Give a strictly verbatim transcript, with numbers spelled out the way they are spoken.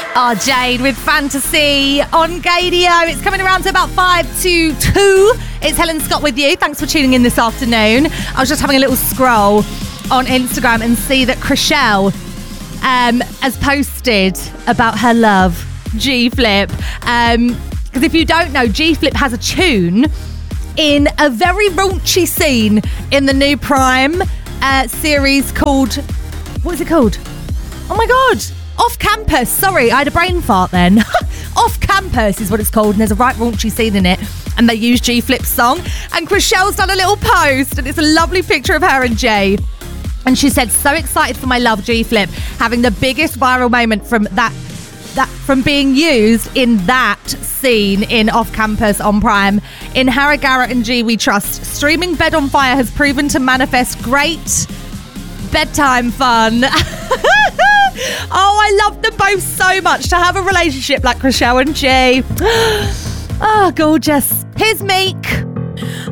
Oh, Jade with Fantasy on Gadio. It's coming around to about five to two. It's Helen Scott with you. Thanks for tuning in this afternoon. I was just having a little scroll on Instagram and see that Chrishell um, has posted about her love, G-Flip. Um, because if you don't know, G-Flip has a tune in a very raunchy scene in the new Prime uh, series called... What is it called? Oh my God. Off Campus. Sorry, I had a brain fart then. Off Campus is what it's called, and there's a right raunchy scene in it, and they use G-Flip's song, and Chrishell's done a little post, and it's a lovely picture of her and Jay, and she said, so excited for my love, G-Flip, having the biggest viral moment from that that from being used in that scene in Off Campus on Prime. In Harry, Garrett and G we trust. Streaming Bed on Fire has proven to manifest great bedtime fun. Oh, I love them both so much. To have a relationship like Chrishell and Jay. Oh, gorgeous. Here's Meek.